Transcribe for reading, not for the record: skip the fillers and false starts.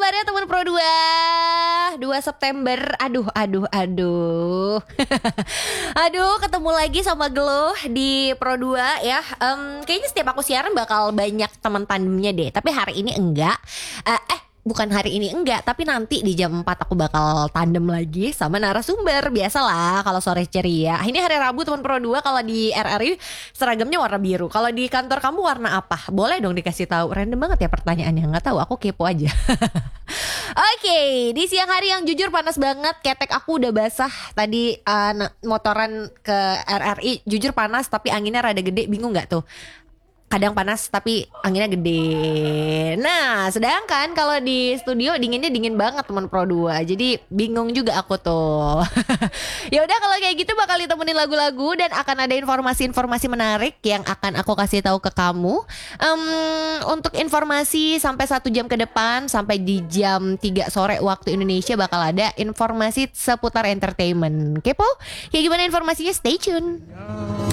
kabarnya teman Pro 2 September. Aduh Aduh, ketemu lagi sama Gelo di Pro 2 ya. Kayaknya setiap aku siaran bakal banyak teman tandemnya deh. Tapi hari ini enggak. Bukan hari ini enggak, tapi nanti di jam 4 aku bakal tandem lagi sama narasumber. Biasalah kalau sore ceria. Ini hari Rabu teman Pro 2. Kalau di RRI seragamnya warna biru. Kalau di kantor kamu warna apa? Boleh dong dikasih tahu. Random banget ya pertanyaannya. Nggak tahu, aku kepo aja. Oke, di siang hari yang jujur panas banget. Ketek aku udah basah. Tadi motoran ke RRI jujur panas, tapi anginnya rada gede. Bingung nggak tuh? Kadang panas tapi anginnya gede. Nah, sedangkan kalau di studio dinginnya dingin banget teman Pro 2. Jadi bingung juga aku tuh. Ya udah, kalau kayak gitu bakal ditemenin lagu-lagu dan akan ada informasi-informasi menarik yang akan aku kasih tahu ke kamu. Untuk informasi sampai 1 jam ke depan, sampai di jam 3 sore waktu Indonesia bakal ada informasi seputar entertainment. Kepo? Kayak gimana informasinya? Stay tune.